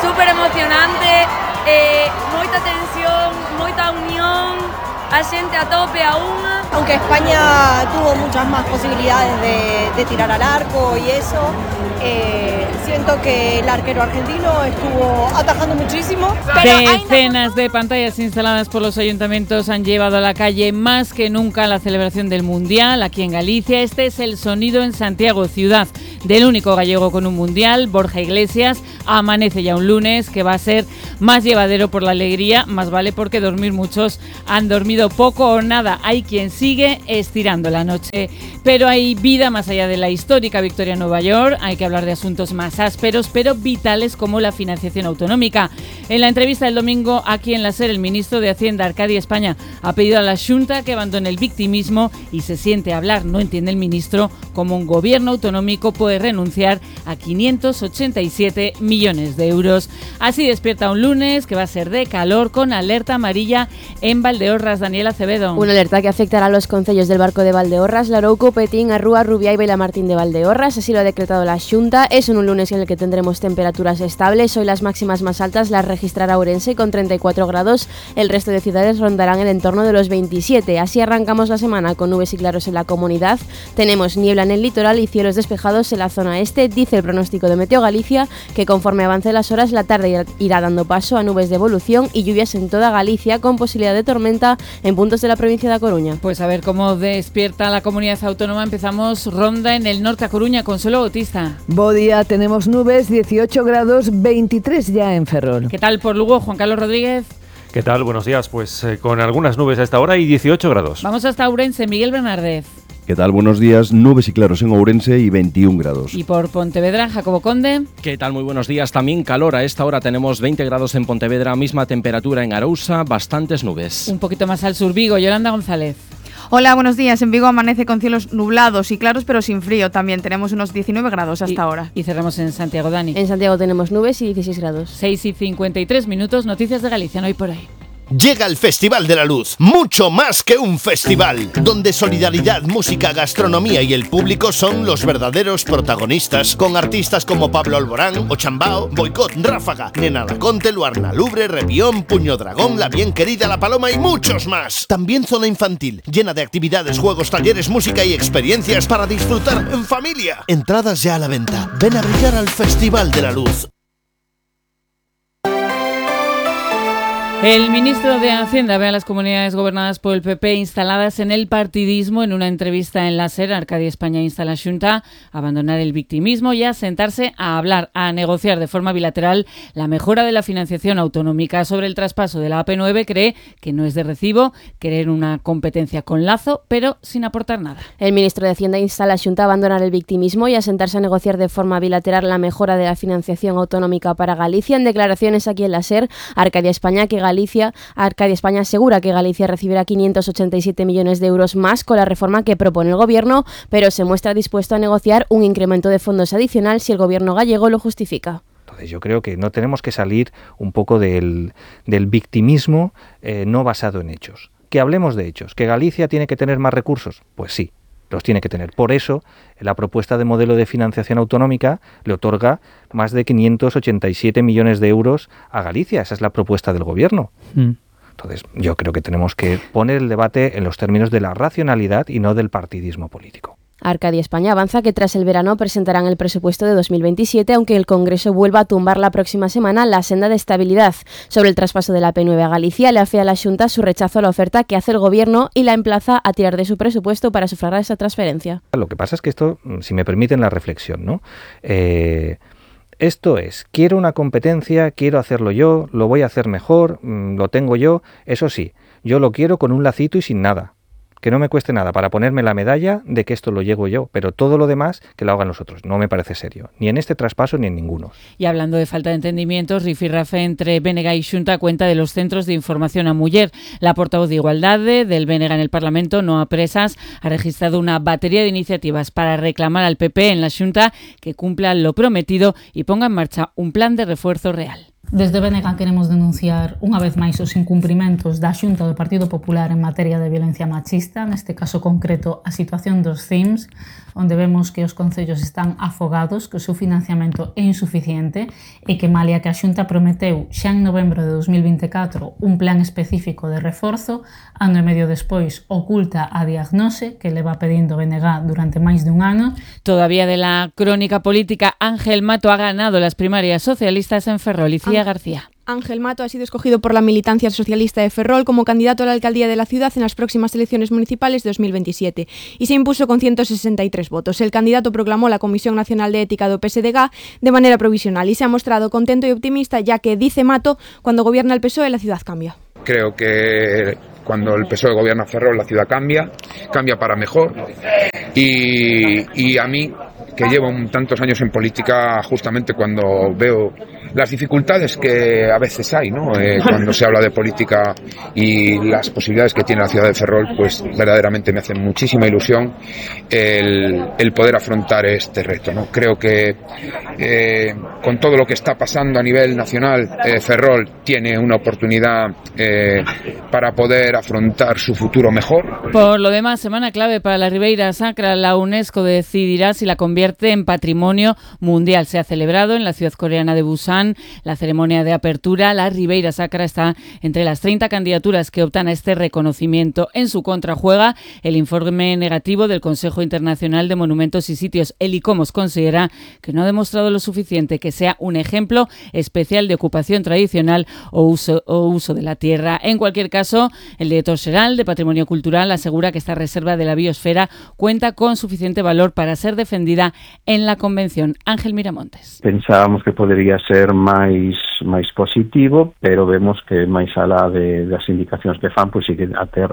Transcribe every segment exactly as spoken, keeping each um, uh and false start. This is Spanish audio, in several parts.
super emocionante, eh, moita tensión, moita unión, a xente a tope a unha. Aunque España tuvo muchas más posibilidades de, de tirar al arco y eso, eh, siento que el arquero argentino estuvo atajando muchísimo. Pero decenas de pantallas instaladas por los ayuntamientos han llevado a la calle más que nunca la celebración del Mundial aquí en Galicia. Este es el sonido en Santiago, ciudad del único gallego con un Mundial, Borja Iglesias. Amanece ya un lunes que va a ser más llevadero por la alegría, más vale porque dormir muchos han dormido poco o nada. Hay quien sigue estirando la noche, pero hay vida más allá de la histórica victoria en Nueva York. Hay que hablar de asuntos más ásperos, pero vitales, como la financiación autonómica. En la entrevista del domingo aquí en la SER, el ministro de Hacienda, Arcadi España, ha pedido a la Xunta que abandone el victimismo y se siente a hablar, no entiende el ministro, cómo un gobierno autonómico puede renunciar a quinientos ochenta y siete millones de euros. Así despierta un lunes que va a ser de calor, con alerta amarilla en Valdeorras. Daniela Acevedo. Una alerta que afectará a los concellos del Barco de Valdeorras, Larouco, Petín, Arrúa, Rubiá y Vilamartín de Valdeorras. Así lo ha decretado la Xunta. Es en un lunes en el que tendremos temperaturas estables. Hoy las máximas más altas las registrará Ourense con treinta y cuatro grados. El resto de ciudades rondarán el entorno de los veintisiete. Así arrancamos la semana con nubes y claros en la comunidad. Tenemos niebla en el litoral y cielos despejados en la zona este. Dice el pronóstico de Meteo Galicia que conforme avance las horas, la tarde irá dando paso a nubes de evolución y lluvias en toda Galicia, con posibilidad de tormenta en puntos de la provincia de A Coruña. Pues a ver cómo despierta la comunidad autónoma. Empezamos ronda en el norte A Coruña. Consuelo Bautista. Bo día, tenemos nubes, dieciocho grados, veintitrés ya en Ferrol. ¿Qué tal por Lugo, Juan Carlos Rodríguez? ¿Qué tal? Buenos días. Pues eh, con algunas nubes a esta hora y dieciocho grados. Vamos hasta Ourense, Miguel Bernardez. ¿Qué tal? Buenos días. Nubes y claros en Ourense y veintiún grados. Y por Pontevedra, Jacobo Conde. ¿Qué tal? Muy buenos días. También calor. A esta hora tenemos veinte grados en Pontevedra, misma temperatura en Arousa, bastantes nubes. Un poquito más al sur, Vigo, Yolanda González. Hola, buenos días. En Vigo amanece con cielos nublados y claros, pero sin frío. También tenemos unos diecinueve grados hasta y, ahora. Y cerramos en Santiago, Dani. En Santiago tenemos nubes y dieciséis grados. seis y cincuenta y tres minutos, noticias de Galicia, no hay por ahí. Llega el Festival de la Luz, mucho más que un festival, donde solidaridad, música, gastronomía y el público son los verdaderos protagonistas, con artistas como Pablo Alborán, Ochambao, Boicot, Ráfaga, Nena Laconte, Luarna Lubre, Repión, Puño Dragón, La Bien Querida, La Paloma y muchos más. También zona infantil, llena de actividades, juegos, talleres, música y experiencias para disfrutar en familia. Entradas ya a la venta. Ven a brillar al Festival de la Luz. El ministro de Hacienda ve a las comunidades gobernadas por el P P instaladas en el partidismo. En una entrevista en la SER, Arcadi España insta a la Xunta a abandonar el victimismo y a sentarse a hablar, a negociar de forma bilateral la mejora de la financiación autonómica. Sobre el traspaso de la A P nueve, cree que no es de recibo querer una competencia con lazo, pero sin aportar nada. El ministro de Hacienda insta a la Xunta a abandonar el victimismo y a sentarse a negociar de forma bilateral la mejora de la financiación autonómica para Galicia. En declaraciones aquí en la SER, Arcadi España que Galicia, Arcadi España asegura que Galicia recibirá quinientos ochenta y siete millones de euros más con la reforma que propone el Gobierno, pero se muestra dispuesto a negociar un incremento de fondos adicional si el Gobierno gallego lo justifica. Entonces yo creo que no tenemos que salir un poco del, del victimismo eh, no basado en hechos. Que hablemos de hechos. ¿Que Galicia tiene que tener más recursos? Pues sí, los tiene que tener. Por eso, la propuesta de modelo de financiación autonómica le otorga más de quinientos ochenta y siete millones de euros a Galicia. Esa es la propuesta del Gobierno. Mm. Entonces, yo creo que tenemos que poner el debate en los términos de la racionalidad y no del partidismo político. Arcadi España avanza que tras el verano presentarán el presupuesto de dos mil veintisiete, aunque el Congreso vuelva a tumbar la próxima semana la senda de estabilidad. Sobre el traspaso de la A P nueve a Galicia, le afea a la Xunta su rechazo a la oferta que hace el Gobierno y la emplaza a tirar de su presupuesto para sufragar esa transferencia. Lo que pasa es que esto, si me permiten la reflexión, ¿no? Eh, esto es, quiero una competencia, quiero hacerlo yo, lo voy a hacer mejor, lo tengo yo, eso sí, yo lo quiero con un lacito y sin nada. Que no me cueste nada para ponerme la medalla de que esto lo llevo yo, pero todo lo demás que lo hagan los otros. No me parece serio, ni en este traspaso ni en ninguno. Y hablando de falta de entendimientos, rifirrafe entre B N G y Xunta cuenta de los centros de información a muller. La portavoz de Igualdade del B N G en el Parlamento, Noa Presas, ha registrado una batería de iniciativas para reclamar al P P en la Xunta que cumpla lo prometido y ponga en marcha un plan de refuerzo real. Desde B N G queremos denunciar unha vez máis os incumprimentos da Xunta do Partido Popular en materia de violencia machista, neste caso concreto a situación dos C I M S, onde vemos que os concellos están afogados, que o seu financiamento é insuficiente e que malia que a Xunta prometeu xa en novembro de dos mil vinte e catro un plan específico de reforzo, ano e medio despois oculta a diagnose que leva pedindo B N G durante máis de un ano. Todavía de la crónica política, Ángel Mato ha ganado las primarias socialistas en Ferrol. Icía García. Ángel Mato ha sido escogido por la militancia socialista de Ferrol como candidato a la alcaldía de la ciudad en las próximas elecciones municipales de dos mil veintisiete y se impuso con ciento sesenta y tres votos. El candidato proclamó la Comisión Nacional de Ética do P S D G de manera provisional y se ha mostrado contento y optimista, ya que, dice Mato, cuando gobierna el P S O E la ciudad cambia. Creo que cuando el P S O E gobierna Ferrol la ciudad cambia, cambia para mejor y, y a mí, que llevo tantos años en política, justamente cuando veo las dificultades que a veces hay, ¿no? Eh, cuando se habla de política y las posibilidades que tiene la ciudad de Ferrol, pues verdaderamente me hace muchísima ilusión el, el poder afrontar este reto, ¿no? Creo que eh, con todo lo que está pasando a nivel nacional, eh, Ferrol tiene una oportunidad eh, para poder afrontar su futuro mejor. Por lo demás, semana clave para la Ribeira Sacra. La UNESCO decidirá si la convierte en patrimonio mundial. Se ha celebrado en la ciudad coreana de Busan la ceremonia de apertura. La Ribeira Sacra está entre las treinta candidaturas que optan a este reconocimiento. En su contra juega el informe negativo del Consejo Internacional de Monumentos y Sitios. El ICOMOS considera que no ha demostrado lo suficiente que sea un ejemplo especial de ocupación tradicional o uso, o uso de la tierra. En cualquier caso, el director xeral de Patrimonio Cultural asegura que esta reserva de la biosfera cuenta con suficiente valor para ser defendida en la Convención. Ángel Miramontes. Pensábamos que podría ser máis máis positivo, pero vemos que máis alá de, das indicacións que fan, pois sigue a ter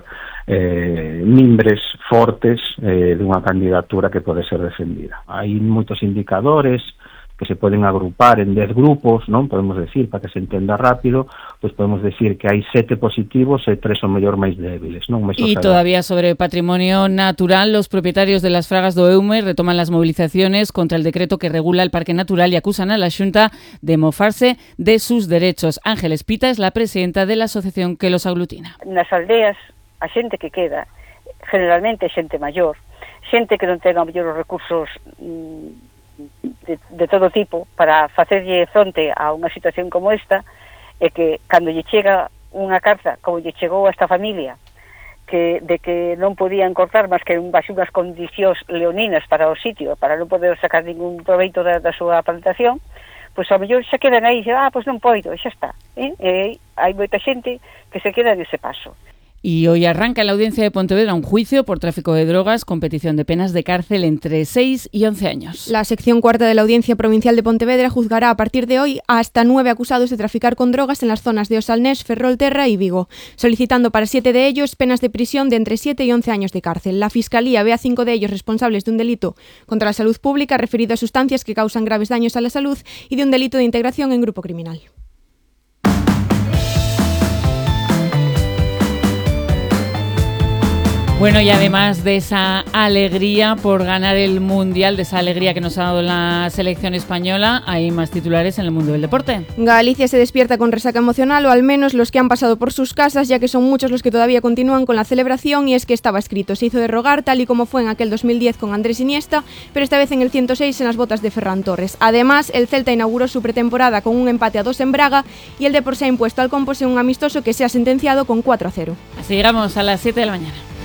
eh, mimbres fortes eh, dunha candidatura que pode ser defendida. Hai moitos indicadores que se poden agrupar en dez grupos, non? Podemos decir, para que se entenda rápido, pois podemos decir que hai sete positivos e tres o mellor máis débiles, non? Máis y todavía sobre patrimonio natural, los propietarios de las fragas do Eume retoman las movilizaciones contra el decreto que regula el parque natural y acusan a la Xunta de mofarse de sus derechos. Ángeles Pita es la presidenta de la asociación que los aglutina. Nas aldeas, a xente que queda, generalmente xente maior, xente que non ten a mellor os recursos mmm, De, de todo tipo para facerlle fronte a unha situación como esta, e que cando lle chega unha carta como lle chegou a esta familia, que de que non podían cortar máis que un baixo unhas condicións leoninas para o sitio, para non poder sacar ningún proveito da, da súa plantación, pois ao mellor xa quedan aí e dicen, ah, pois non poido, e xa está, eh? E hai moita xente que se queda nese paso. Y hoy arranca en la audiencia de Pontevedra un juicio por tráfico de drogas con petición de penas de cárcel entre seis y once años. La sección cuarta de la Audiencia Provincial de Pontevedra juzgará a partir de hoy a hasta nueve acusados de traficar con drogas en las zonas de Osalnés, Ferrolterra y Vigo, solicitando para siete de ellos penas de prisión de entre siete y once años de cárcel. La Fiscalía ve a cinco de ellos responsables de un delito contra la salud pública referido a sustancias que causan graves daños a la salud y de un delito de integración en grupo criminal. Bueno, y además de esa alegría por ganar el Mundial, de esa alegría que nos ha dado la selección española, hay más titulares en el mundo del deporte. Galicia se despierta con resaca emocional, o al menos los que han pasado por sus casas, ya que son muchos los que todavía continúan con la celebración, y es que estaba escrito, se hizo de rogar, tal y como fue en aquel dos mil diez con Andrés Iniesta, pero esta vez en el ciento seis en las botas de Ferran Torres. Además, el Celta inauguró su pretemporada con un empate a dos en Braga, y el Depor se ha impuesto al Compos en un amistoso que se ha sentenciado con cuatro a cero. Así llegamos a las siete de la mañana.